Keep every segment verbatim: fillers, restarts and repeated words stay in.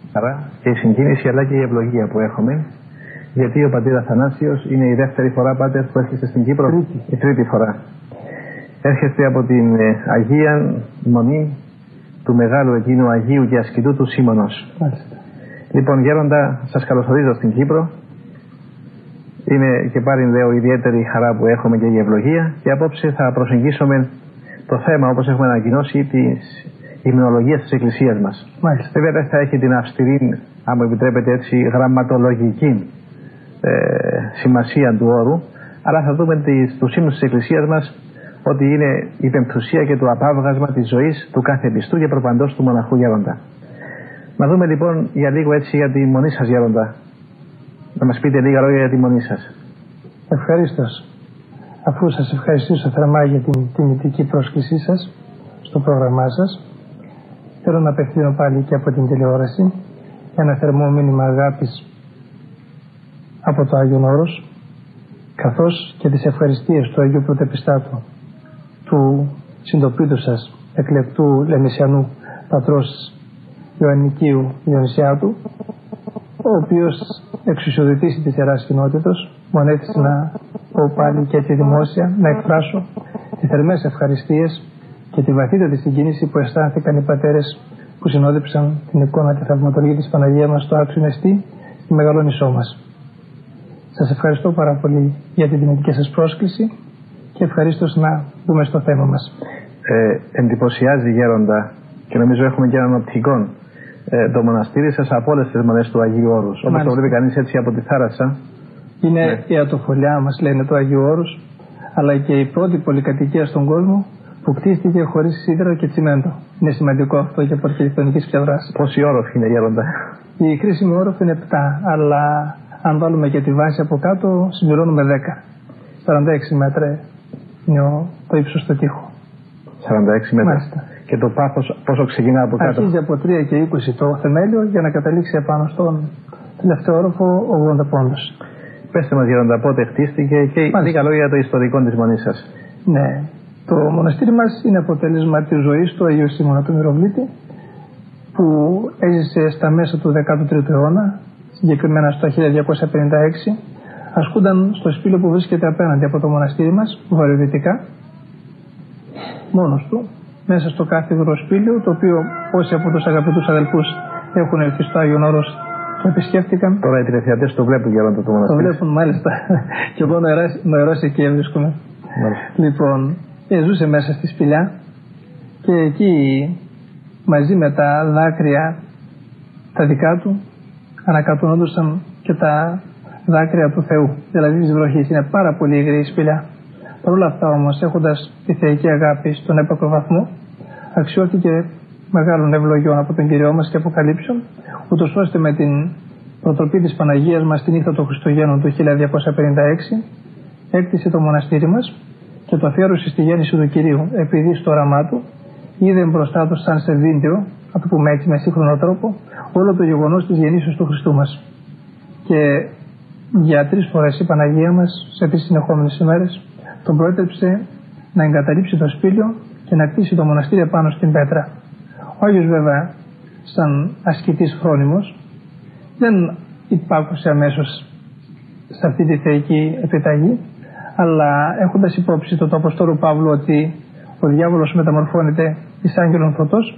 χαρά και η συγκίνηση αλλά και η ευλογία που έχουμε, γιατί ο πατήρ Αθανάσιος είναι η δεύτερη φορά, πάτερ, που έρχεστε στην Κύπρο. Τρίτη. Η τρίτη φορά. Έρχεστε από την Αγία Μονή του μεγάλου εκείνου Αγίου και ασκητού του Σίμωνος. Μάλιστα. Λοιπόν, Γέροντα, σας καλωσορίζω στην Κύπρο. Είναι και πάλι λέω ιδιαίτερη χαρά που έχουμε και η ευλογία, και απόψε θα προσεγγίσουμε το θέμα, όπως έχουμε ανακοινώσει, της υμνολογίας της Εκκλησίας μας. Μάλιστα. Βέβαια δεν θα έχει την αυστηρή, αν μου επιτρέπετε έτσι, γραμματολογική ε, σημασία του όρου, αλλά θα δούμε τις, τους ύμνους της Εκκλησίας μας ότι είναι η πεμπτουσία και το απάβγασμα της ζωής του κάθε πιστού και προπαντός του μοναχού Γέροντα. Να δούμε λοιπόν για λίγο έτσι για τη μονή σας, Γέροντα. Να μας πείτε λίγα λόγια για τη μονή σας. Ευχαρίστως. Αφού σας ευχαριστήσω θερμά για την τιμητική πρόσκλησή σας στο πρόγραμμά σας, θέλω να απευθύνω πάλι και από την τηλεόραση ένα θερμό μήνυμα αγάπης από το Άγιον Όρος, καθώς και τις ευχαριστίες του Αγίου Πρωτεπιστάτου, του συντοπίτου σας, εκλεκτού Λεμισιανού πατρός Ιωαννικίου Διονυσιάτου, ο οποίος εξουσιοδοτήσει της Ιεράς Κοινότητος, μου ανέθεσε να πω πάλι και έτσι δημόσια να εκφράσω τις θερμές ευχαριστίες και τη βαθύτατη συγκίνηση που αισθάνθηκαν οι πατέρες που συνόδεψαν την εικόνα τη θαυματουργή της Παναγία μας στο άξιο Νεστή στη Μεγαλόνισσό μας. Σας ευχαριστώ πάρα πολύ για την τιμητική σας πρόσκληση και ευχαρίστως να δούμε στο θέμα μας. Ε, εντυπωσιάζει, Γέροντα, και νομίζω έχουμε και έναν οπτικό, ε, το μοναστήρι σας από όλες τις μονές του Αγίου Όρους. Όπως το βλέπει κανείς έτσι από τη θάλασσα. Είναι ναι. η ατοφολιά μας, λένε, του Αγίου Όρους, αλλά και η πρώτη πολυκατοικία στον κόσμο που κτίστηκε χωρίς σίδερο και τσιμέντο. Είναι σημαντικό αυτό και από αρχιτεκτονικής πλευράς. Πόσοι όροφοι είναι, Γέροντα? Η χρήσιμη όροφη είναι επτά, αλλά αν βάλουμε και τη βάση από κάτω, συμπληρώνουμε δέκα. σαράντα έξι μέτρα είναι το ύψος του τοίχου. σαράντα έξι μέτρα. Μάλιστα. Και το πάθος πόσο ξεκινά από κάτω? Αρχίζει από τρία και είκοσι το θεμέλιο για να καταλήξει επάνω στον τελευταίο όροφο ογδόντα πόντους. Πέστε μας, Γέροντα, πότε χτίστηκε και λίγα λόγια για το ιστορικό της μονής σας. Ναι. Το μοναστήρι μας είναι αποτέλεσμα της ζωής του Αγίου Σίμωνα του Μυροβλήτη, που έζησε στα μέσα του δέκατου τρίτου αιώνα, συγκεκριμένα στο χίλια διακόσια πενήντα έξι, ασκούνταν στο σπήλαιο που βρίσκεται απέναντι από το μοναστήρι μας, βορειοδυτικά, μόνος του, μέσα στο κάθεδρο σπήλαιο, το οποίο όσοι από τους αγαπητούς αδελφούς έχουν έρθει στο Άγιον Όρος το επισκέφτηκαν. Τώρα οι τηλεθεατές το βλέπουν, Γέροντα, το μοναστήρι. Το βλέπουν, μάλιστα. Και εγώ νοερός εκεί βρίσκομαι. Λοιπόν, ζούσε μέσα στη σπηλιά και εκεί μαζί με τα δάκρυα τα δικά του ανακατονόντουσαν και τα δάκρυα του Θεού, δηλαδή της βροχής. Είναι πάρα πολύ υγρή η σπηλιά. Παρ' όλα αυτά όμως, έχοντας τη θεϊκή αγάπη στον έπακρο βαθμό, αξιώθηκε μεγάλων ευλογιών από τον Κυριό μας και αποκαλύψεων, ούτως ώστε με την προτροπή της Παναγίας μας την νύχτα των Χριστουγέννων του χίλια διακόσια πενήντα έξι έκτισε το μοναστήρι μας και το αφιέρωσε στη γέννηση του Κυρίου, επειδή στο όραμά του είδε μπροστά του σαν σε βίντεο, να το πούμε έτσι με σύγχρονο τρόπο, όλο το γεγονός της γεννήσεως του Χριστού μας. Και για τρεις φορές η Παναγία μας, σε τρεις συνεχόμενες ημέρες, τον προέτρεψε να εγκαταλείψει το σπήλαιο και να κτίσει το μοναστήρι πάνω στην πέτρα. Ο Άγιος, βέβαια, σαν ασκητής φρόνιμος, δεν υπάκουσε αμέσως σε αυτή τη θεϊκή επιταγή, αλλά έχοντας υπόψη το του Αποστόλου Παύλου ότι ο διάβολος μεταμορφώνεται εις άγγελον φωτός,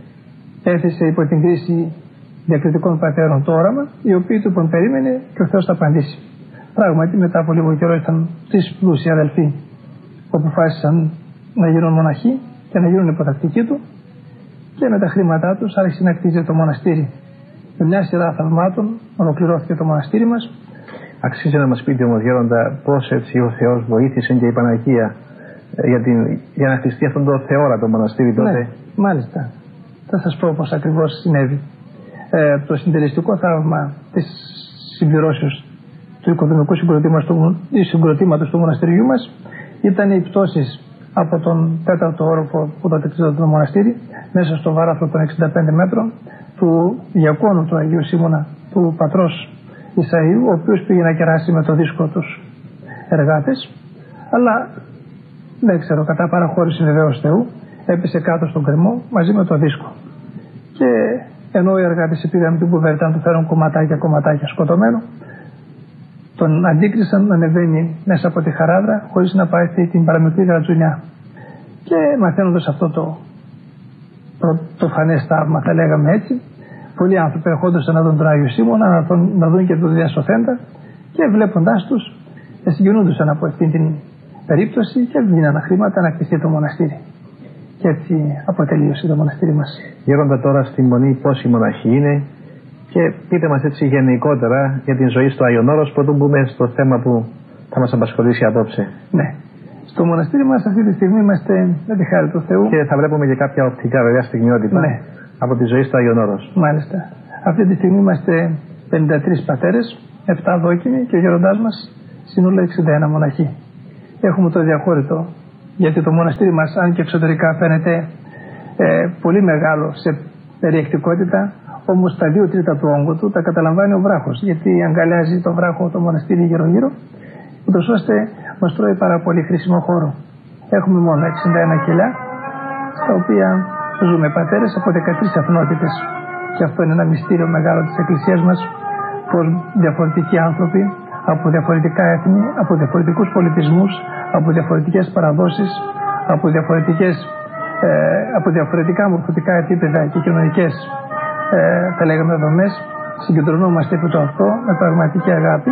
έθεσε υπό την κρίση διακριτικών πατέρων το όραμα, οι οποίοι του τον περίμενε και ο Θεός θα απαντήσει. Πράγματι, μετά από λίγο καιρό ήταν τρεις πλούσιοι αδελφοί που αποφάσισαν να γίνουν μοναχοί και να γίνουν υποτακτικοί του, και με τα χρήματά τους άρχισε να κτίζει το μοναστήρι. Με μια σειρά θαυμάτων ολοκληρώθηκε το μοναστήρι μας. Αξίζει να μας πείτε όμως, Γέροντα, πώς έτσι ο Θεός βοήθησε και η Παναγία για, την, για να χτιστεί αυτόν το θεόρατο μοναστήρι τότε? Ναι, μάλιστα. Θα σας πω πώς ακριβώς συνέβη. Ε, το συντελεστικό θαύμα της συμπληρώσεως του οικοδομικού συγκροτήματος του μοναστηριού μας ήταν οι πτώσεις από τον τέταρτο όροφο που τότε κτιζόταν το μοναστήρι μέσα στο βάραθρο των εξήντα πέντε μέτρων του διακόνου του Αγίου Σίμωνα, του πατρός Ισαΐου, ο οποίος πήγε να κεράσει με το δίσκο τους εργάτες, αλλά δεν ξέρω, κατά παραχώρηση βεβαίως Θεού, έπεσε κάτω στον κρεμό μαζί με το δίσκο. Και ενώ οι εργάτες πήγαν την κουβέρτα να του φέρουν κομματάκια κομματάκια σκοτωμένο, τον αντίκρισαν να ανεβαίνει μέσα από τη χαράδρα χωρίς να πάει την παραμικρή γρατζουνιά. Και μαθαίνοντας αυτό το πρωτοφανές θαύμα, θα λέγαμε έτσι, πολλοί άνθρωποι ερχόντουσαν να δουν τον Άγιο Σίμωνα, να, τον, να δουν και τον διασωθέντα, και βλέποντάς τους συγκινούντουσαν από αυτήν την περίπτωση και δίνανε χρήματα να κτιστεί το μοναστήρι. Και έτσι αποτελείωσε το μοναστήρι μας. Γέροντα, τώρα στη Μονή πόσοι μοναχοί είναι, και πείτε μας έτσι γενικότερα για την ζωή στο Άγιον Όρος, πρωτού μπούμε στο θέμα που θα μας απασχολήσει απόψε. Ναι. Στο μοναστήρι μας αυτή τη στιγμή είμαστε, με τη χάρη του Θεού. Και θα βλέπουμε και κάποια οπτικά βέβαια στιγμιότυπα, ναι, από τη ζωή στο Άγιον Όρος. Μάλιστα. Αυτή τη στιγμή είμαστε πενήντα τρεις πατέρες, επτά δόκιμοι και ο γέροντάς μας συνολικά εξήντα ένα μοναχοί. Έχουμε το διαχώρητο, γιατί το μοναστήρι μας, αν και εξωτερικά φαίνεται ε, πολύ μεγάλο σε περιεκτικότητα, όμως τα δύο τρίτα του όγκου του τα καταλαμβάνει ο βράχος, γιατί αγκαλιάζει το βράχο το μοναστήρι γύρω-γύρω, ούτως ώστε μας τρώει πάρα πολύ χρήσιμο χώρο. Έχουμε μόνο εξήντα ένα κιλά, στα οποία ζούμε πατέρες από δεκατρείς εθνότητες. Και αυτό είναι ένα μυστήριο μεγάλο της Εκκλησίας μας, πως διαφορετικοί άνθρωποι από διαφορετικά έθνη, από διαφορετικούς πολιτισμούς, από διαφορετικές παραδόσεις, από, διαφορετικές, ε, από διαφορετικά μορφωτικά επίπεδα και κοινωνικές ε, θα λέγαμε δομές, συγκεντρωνόμαστε επί το αυτό με πραγματική αγάπη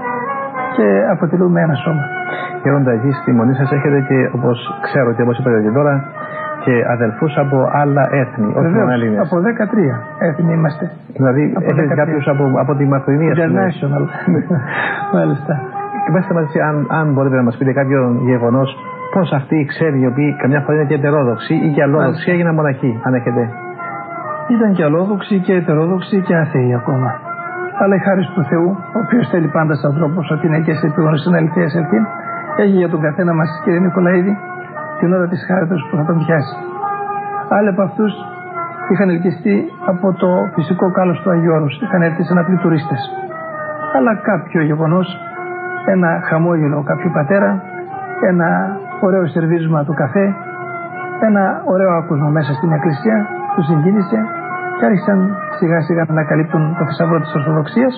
και αποτελούμε ένα σώμα. Γέροντα, εκεί στη Μονή σας έχετε και, όπως ξέρω και όπως είπατε και τώρα, και αδελφούς από άλλα έθνη, όχι μόνο Έλληνες. Από δεκατρία έθνη είμαστε. Δηλαδή έχετε κάποιους από, από τη Μακρινία. International. Μάλιστα. Και πέστε μας, αν, αν μπορείτε να μας πείτε κάποιο γεγονός, πώς αυτοί οι ξένοι, οι οποίοι καμιά φορά είναι και ετερόδοξοι ή και αλλόδοξοι, έγιναν μοναχοί, αν έχετε. Ήταν και αλλόδοξοι και ετερόδοξοι και άθεοι ακόμα. Αλλά η χάρις του Θεού, ο οποίος θέλει πάντα στους ανθρώπους ότι είναι και σε επίγνωση στην αλήθεια ελθή, έχει για τον καθένα μας, κύριε Νικολαίδη, την ώρα της χάριτος που θα τον πιάσει. Άλλοι από αυτούς είχαν ελκυστεί από το φυσικό κάλος του Αγίου Όρους, είχαν έρθει σαν απλοί τουρίστες. Αλλά κάποιο γεγονός, ένα χαμόγελο κάποιου πατέρα, ένα ωραίο σερβίρισμα του καφέ, ένα ωραίο άκουσμα μέσα στην εκκλησία, τους συγκίνησε και άρχισαν σιγά σιγά να ανακαλύπτουν το θησαυρό της Ορθοδοξίας,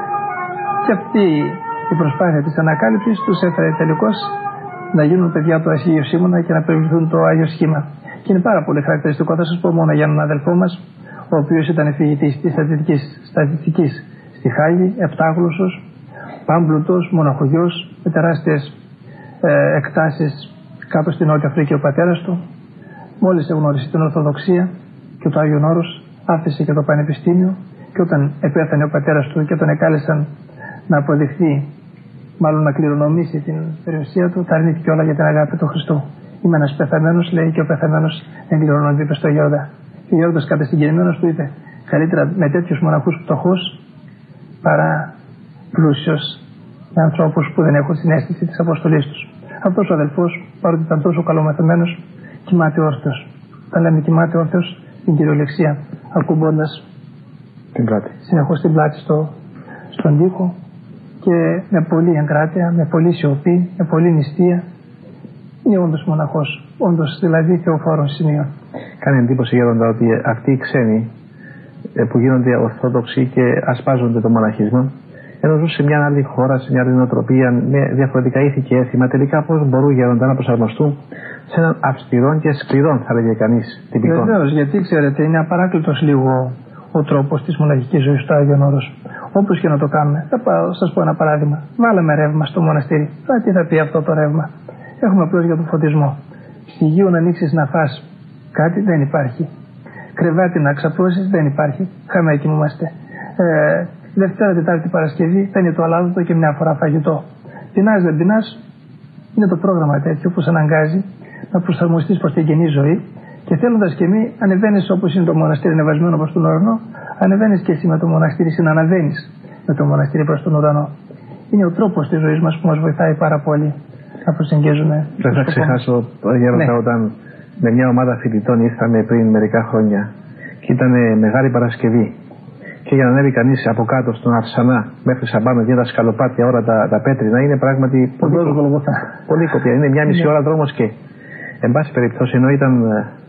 και αυτή η προσπάθεια της ανακάλυψης τους έφερε τελικώς να γίνουν παιδιά του Αγίου Σίμωνα και να περιβληθούν το Άγιο Σχήμα. Και είναι πάρα πολύ χαρακτηριστικό. Θα σας πω μόνο για έναν αδελφό μας, ο οποίος ήταν φοιτητής της στατιστικής, στατιστικής στη Χάγη, επτάγλωσσος, πάμπλουτος, μοναχογιός, με τεράστιες ε, εκτάσεις κάτω στην Νότια Αφρική ο πατέρας του. Μόλις εγνώρισε την Ορθοδοξία και το Άγιον Όρος, άφησε και το πανεπιστήμιο, και όταν επέθανε ο πατέρας του και τον εκάλεσαν να αποδειχθεί, μάλλον να κληρονομήσει την περιουσία του, τα αρνήθηκε όλα για την αγάπη του Χριστού. Είμαι ένας πεθαμένος, λέει, και ο πεθαμένος δεν κληρονομεί, είπε στο Γέροντα. Και ο Γέροντας κατασυγκινημένος του είπε: καλύτερα με τέτοιους μοναχούς φτωχούς παρά πλούσιος με ανθρώπους που δεν έχουν συναίσθηση της αποστολής τους. Αυτός ο αδελφός, παρότι ήταν τόσο καλομαθημένος, κοιμάται όρθιος. Όταν λέμε κοιμάται όρθιος, στην κυριολεξία, ακουμπώντας την πλάτη, συνεχώς την πλάτη στο, στον τοίχο, και με πολλή εγκράτεια, με πολλή σιωπή, με πολλή νηστεία. Είναι όντως μοναχός, όντως δηλαδή θεοφόρων σημείων. Κάνει εντύπωση, Γέροντα, ότι αυτοί οι ξένοι που γίνονται ορθόδοξοι και ασπάζονται το μοναχισμό, ενώ ζουν σε μια άλλη χώρα, σε μια άλλη νοοτροπία, με διαφορετικά ήθη και έθιμα, τελικά πώς μπορούν, Γέροντα, να προσαρμοστούν σε έναν αυστηρό και σκληρό, θα λέγε κανείς, τυπικό. Βεβαίως, γιατί ξέρετε, είναι απαράκλητος λίγο ο τρόπος της μοναχικής ζωής στο Άγιον Όρος. Όπως και να το κάνουμε. Θα σας πω ένα παράδειγμα. Βάλαμε ρεύμα στο μοναστήρι. Α, τι θα πει αυτό το ρεύμα. Έχουμε απλώς για τον φωτισμό. Ψυγείο να ανοίξεις να φας κάτι, δεν υπάρχει. Κρεβάτι να ξαπλώσεις, δεν υπάρχει. Χαμέ κοιμούμαστε. Ε, Δευτέρα, Τετάρτη, Παρασκευή παίρνει το αλάδοτο και μια φορά φαγητό. Πεινάς, δεν πεινάς. Είναι το πρόγραμμα τέτοιο που σε αναγκάζει να προσαρμοστείς προς την κοινή ζωή. Και θέλοντας και εμείς, ανεβαίνεις όπως είναι το μοναστήρι ανεβασμένο προς τον ουρανό, ανεβαίνεις και εσύ με το μοναστήρι, συναναβαίνεις με το μοναστήρι προς τον ουρανό. Είναι ο τρόπος της ζωής μας που μας βοηθάει πάρα πολύ να προσεγγίζουμε. Δεν θα ξεχάσω, Γέροντα, ναι, όταν με μια ομάδα φοιτητών ήρθαμε πριν μερικά χρόνια και ήταν Μεγάλη Παρασκευή. Και για να ανέβει κανείς από κάτω στον Αρσανά μέχρι σαμπάνω και τα σκαλοπάτια όλα τα, τα πέτρινα, είναι πράγματι πολύ, πολύ κοπιά. Είναι μια μισή ώρα δρόμος και, εν πάση περιπτώσει, ενώ ήταν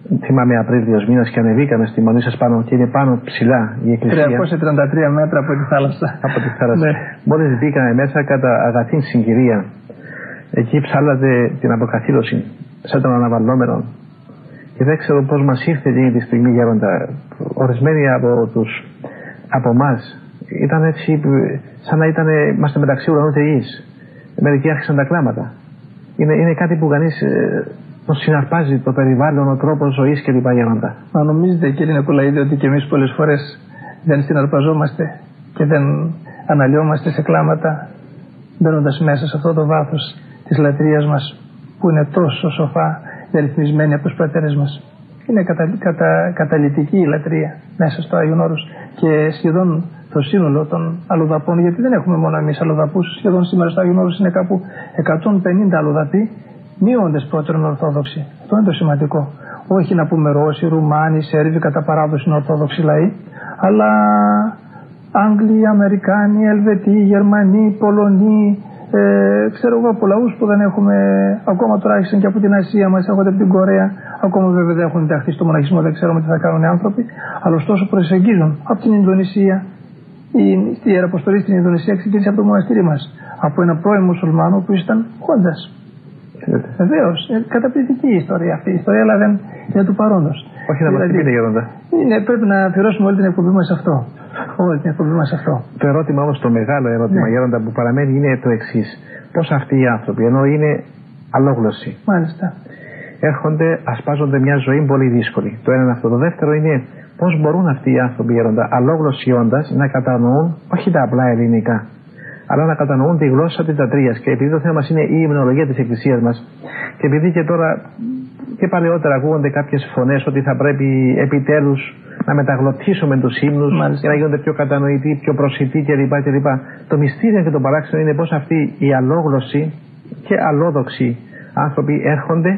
θυμάμαι Απρίλιος μήνας και ανεβήκαμε στη Μονή σας πάνω και είναι πάνω ψηλά η εκκλησία. τριακόσια τριάντα τρία μέτρα από τη θάλασσα. Από τη θάλασσα. Ναι. Μόλις μπήκαμε μέσα κατά αγαθήν συγκυρία, εκεί ψάλατε την αποκαθήλωση σαν τον αναβαλλόμενο. Και δεν ξέρω πώς μας ήρθε εκείνη τη στιγμή, Γέροντα. Ορισμένοι από, τους, από εμάς ήταν έτσι σαν να ήταν, είμαστε μεταξύ ουρανού και γης. Μερικοί άρχισαν τα κλάματα. Είναι, είναι κάτι που κανείς ε, τον συναρπάζει, το περιβάλλον, ο τρόπος ζωής κλπ. Γέροντα. Μα νομίζετε, κύριε Νικολαίδη, ότι και εμείς πολλές φορές δεν συναρπαζόμαστε και δεν αναλυόμαστε σε κλάματα, μπαίνοντας μέσα σε αυτό το βάθος της λατρείας μας που είναι τόσο σοφά ρυθμισμένη από τους πατέρες μας. Είναι κατα, κατα, καταλυτική η λατρεία μέσα στο Άγιον Όρος και σχεδόν το σύνολο των αλλοδαπών, γιατί δεν έχουμε μόνο εμείς αλλοδαπούς, σχεδόν σήμερα στο Άγιον Όρος είναι κάπου εκατόν πενήντα αλλοδαποί, μειώντες πρώτερον Ορθόδοξοι. Αυτό είναι το σημαντικό. Όχι να πούμε Ρώσοι, Ρουμάνοι, Σέρβοι, κατά παράδοση είναι Ορθόδοξοι λαοί, αλλά Άγγλοι, Αμερικάνοι, Ελβετοί, Γερμανοί, Πολωνοί, Ε, ξέρω εγώ από λαούς που δεν έχουμε ακόμα, τώρα άρχισαν και από την Ασία μας, έρχονται από την Κορέα, ακόμα βέβαια δεν έχουν ενταχθεί στο μοναχισμό, δεν ξέρουμε τι θα κάνουν οι άνθρωποι, αλλά ωστόσο προσεγγίζουν από την Ινδονησία. Η, η Ιεραποστολή στην Ινδονησία ξεκίνησε από το μοναστήρι μας, από ένα πρώην μουσουλμάνο που ήταν Χόντας. Βεβαίως, ε, καταπληκτική η ιστορία αυτή, η ιστορία αλλά δεν είναι του παρόντος. Όχι να μας την πείτε, Γέροντα. Είναι, πρέπει να αφιερώσουμε όλη την εκπομπή μας σε αυτό. Όλη την εκπομπή μας σε αυτό. Το ερώτημα όμως, το μεγάλο ερώτημα, ναι, Γέροντα, που παραμένει είναι το εξής. Πώς αυτοί οι άνθρωποι, ενώ είναι αλόγλωσσοι, μάλιστα, έρχονται, ασπάζονται μια ζωή πολύ δύσκολη. Το ένα είναι αυτό. Το δεύτερο είναι πώς μπορούν αυτοί οι άνθρωποι, Γέροντα, αλόγλωσσοι όντας, να κατανοούν όχι τα απλά ελληνικά, αλλά να κατανοούν τη γλώσσα της λατρείας. Και επειδή το θέμα μας είναι η υμνολογία της Εκκλησίας μας, και επειδή και τώρα και παλαιότερα ακούγονται κάποιες φωνές ότι θα πρέπει επιτέλους να μεταγλωτίσουμε τους ύμνους, μάλιστα, για να γίνονται πιο κατανοητοί, πιο προσιτοί κλπ. κλπ. Το μυστήριο και το παράξενο είναι πως αυτοί οι αλόγλωσσοι και αλόδοξοι άνθρωποι έρχονται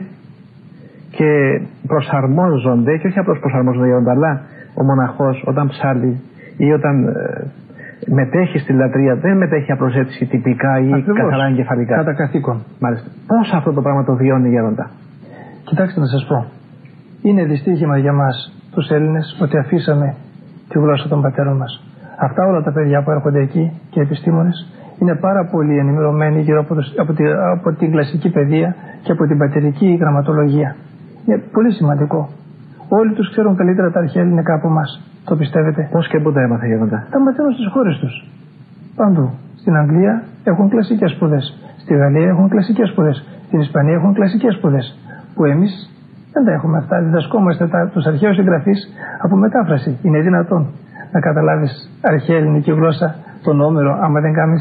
και προσαρμόζονται, και όχι απλώς προσαρμόζονται, αλλά ο μοναχός όταν ψάλλει ή όταν ε, μετέχει στη λατρεία, δεν μετέχει απλώς έτσι τυπικά ή ακριβώς, καθαρά εγκεφαλικά. Κατά καθήκον. Μάλιστα. Πώς αυτό το πράγμα το βιώνει, Γέροντα? Κοιτάξτε να σας πω. Είναι δυστύχημα για μας τους Έλληνες ότι αφήσαμε τη γλώσσα των πατέρων μας. Αυτά όλα τα παιδιά που έρχονται εκεί και επιστήμονες είναι πάρα πολύ ενημερωμένοι γύρω από, το, από, τη, από την κλασική παιδεία και από την πατερική γραμματολογία. Είναι πολύ σημαντικό. Όλοι τους ξέρουν καλύτερα τα αρχαία ελληνικά από εμάς. Το πιστεύετε? Πώς και πού τα έμαθα, Γέροντα? Τα μαθαίνουν στις χώρες τους. Παντού. Στην Αγγλία έχουν κλασικές σπουδές. Στη Γαλλία έχουν κλασικές σπουδές. Στην Ισπανία έχουν κλασικές σπουδές. Που εμείς δεν τα έχουμε αυτά. Διδασκόμαστε τους αρχαίους συγγραφείς από μετάφραση. Είναι δυνατόν να καταλάβεις αρχαία ελληνική γλώσσα, τον Όμηρο, άμα δεν κάνεις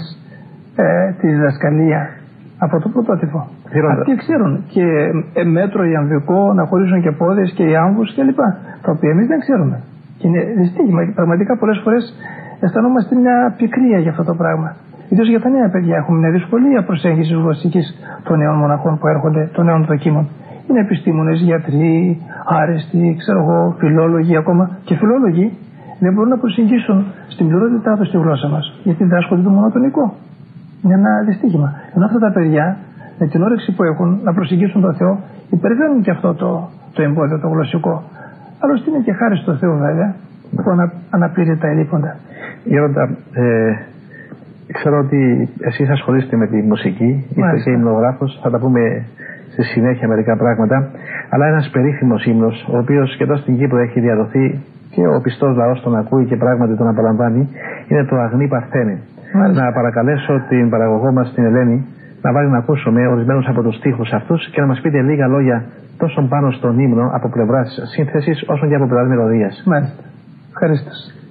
ε, τη διδασκαλία από το πρωτότυπο? Αυτοί ξέρουν και ε, μέτρο ιαμβικό, να χωρίσουν και πόδες και οι άμβους κλπ. Τα οποία εμείς δεν ξέρουμε. Και είναι δυστύχημα. Πραγματικά πολλές φορές αισθανόμαστε μια πικρία για αυτό το πράγμα. Ιδίως για τα νέα παιδιά έχουμε μια δυσκολία προσέγγισης γλωσσικής των νέων μοναχών που έρχονται, των νέων δοκίμων. Είναι επιστήμονες, γιατροί, άρεστοι, ξέρω εγώ, φιλόλογοι ακόμα. Και φιλόλογοι δεν μπορούν να προσεγγίσουν στην πληρότητά τους τη γλώσσα μας, γιατί διδάσκονται το μονοτονικό. Είναι ένα δυστύχημα. Ενώ αυτά τα παιδιά, με την όρεξη που έχουν να προσεγγίσουν τον Θεό, υπερβαίνουν και αυτό το, το εμπόδιο, το γλωσσικό. Άλλωστε είναι και χάρη στο Θεό, βέβαια, που ανα, αναπλήρει τα ελείποντα. Γέροντα, ε, ξέρω ότι εσείς ασχολείστε με τη μουσική, είστε και υμνογράφος, θα τα πούμε στη συνέχεια μερικά πράγματα, αλλά ένας περίφημος ύμνος, ο οποίος και εδώ στην Κύπρο έχει διαδοθεί και ο πιστός λαός τον ακούει και πράγματι τον απολαμβάνει, είναι το Αγνή Παρθένε. Να παρακαλέσω την παραγωγό μας, την Ελένη, να βάλει να ακούσουμε ορισμένους από τους στίχους αυτούς και να μας πείτε λίγα λόγια τόσο πάνω στον ύμνο από πλευράς σύνθεσης όσο και από πλευράς μελωδίας. Μάλιστα. Ευχαριστώ.